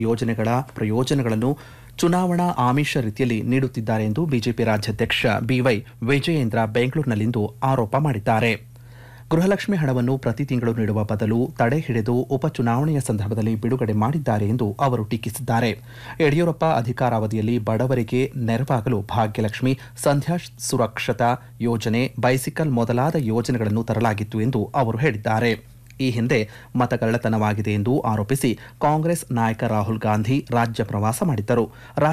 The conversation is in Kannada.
ಯೋಜನೆಗಳ ಪ್ರಯೋಜನಗಳನ್ನು ಚುನಾವಣಾ ಆಮಿಷ ರೀತಿಯಲ್ಲಿ ನೀಡುತ್ತಿದ್ದಾರೆ ಎಂದು ಬಿಜೆಪಿ ರಾಜ್ಯಾಧ್ಯಕ್ಷ ಬಿವೈ ವಿಜಯೇಂದ್ರ ಬೆಂಗಳೂರಿನಲ್ಲಿಂದು ಆರೋಪ ಮಾಡಿದ್ದಾರೆ. ಗೃಹಲಕ್ಷ್ಮಿ ಹಣವನ್ನು ಪ್ರತಿ ತಿಂಗಳು ನೀಡುವ ಬದಲು ತಡೆ ಹಿಡಿದು ಉಪಚುನಾವಣೆಯ ಸಂದರ್ಭದಲ್ಲಿ ಬಿಡುಗಡೆ ಮಾಡಿದ್ದಾರೆ ಎಂದು ಅವರು ಟೀಕಿಸಿದ್ದಾರೆ. ಯಡಿಯೂರಪ್ಪ ಅಧಿಕಾರಾವಧಿಯಲ್ಲಿ ಬಡವರಿಗೆ ನೆರವಾಗಲು ಭಾಗ್ಯಲಕ್ಷ್ಮಿ, ಸಂಧ್ಯಾ ಸುರಕ್ಷತಾ ಯೋಜನೆ, ಬೈಸಿಕಲ್ ಮೊದಲಾದ ಯೋಜನೆಗಳನ್ನು ತರಲಾಗಿತ್ತು ಎಂದು ಅವರು ಹೇಳಿದ್ದಾರೆ. ಈ ಹಿಂದೆ ಮತಗಳ್ಳತನವಾಗಿದೆ ಎಂದು ಆರೋಪಿಸಿ ಕಾಂಗ್ರೆಸ್ ನಾಯಕ ರಾಹುಲ್ ಗಾಂಧಿ ರಾಜ್ಯ ಪ್ರವಾಸ ಮಾಡಿದ್ದರು.